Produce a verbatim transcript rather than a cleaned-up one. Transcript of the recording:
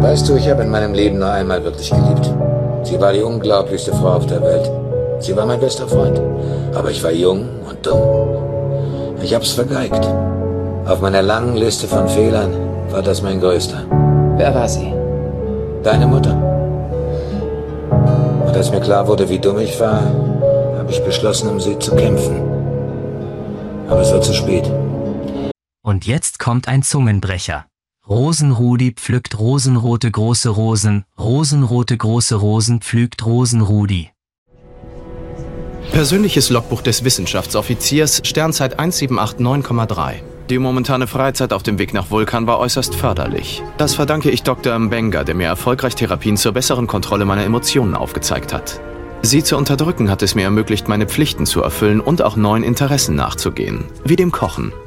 Weißt du, ich habe in meinem Leben nur einmal wirklich geliebt. Sie war die unglaublichste Frau auf der Welt. Sie war mein bester Freund. Aber ich war jung und dumm. Ich hab's vergeigt. Auf meiner langen Liste von Fehlern war das mein größter. Wer war sie? Deine Mutter. Und als mir klar wurde, wie dumm ich war, habe ich beschlossen, um sie zu kämpfen. Aber es war zu spät. Und jetzt kommt ein Zungenbrecher. Rosenrudi pflückt rosenrote große Rosen, rosenrote große Rosen pflügt Rosenrudi. Persönliches Logbuch des Wissenschaftsoffiziers, Sternzeit eins sieben acht neun Komma drei. Die momentane Freizeit auf dem Weg nach Vulkan war äußerst förderlich. Das verdanke ich Doktor Mbenga, der mir erfolgreich Therapien zur besseren Kontrolle meiner Emotionen aufgezeigt hat. Sie zu unterdrücken hat es mir ermöglicht, meine Pflichten zu erfüllen und auch neuen Interessen nachzugehen, wie dem Kochen.